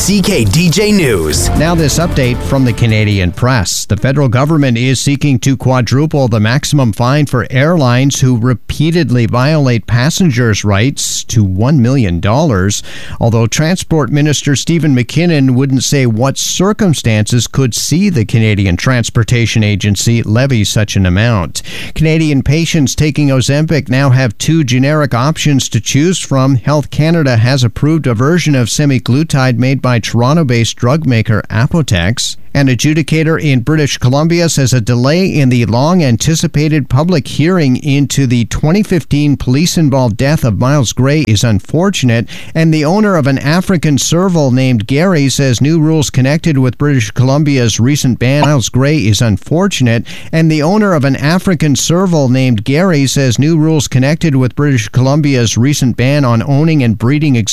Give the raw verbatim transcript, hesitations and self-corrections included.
C K D J News. Now this update from the Canadian Press. The federal government is seeking to quadruple the maximum fine for airlines who repeatedly violate passengers' rights to one million dollars, although Transport Minister Stephen McKinnon wouldn't say what circumstances could see the Canadian Transportation Agency levy such an amount. Canadian patients taking Ozempic now have two generic options to choose from. Health Canada has approved a version of semaglutide made by Toronto-based drug maker Apotex. An adjudicator in British Columbia says a delay in the long-anticipated public hearing into the twenty fifteen police-involved death of Miles Gray is unfortunate, and the owner of an African serval named Gary says new rules connected with British Columbia's recent ban on Miles Gray is unfortunate, and the owner of an African serval named Gary says new rules connected with British Columbia's recent ban on owning and breeding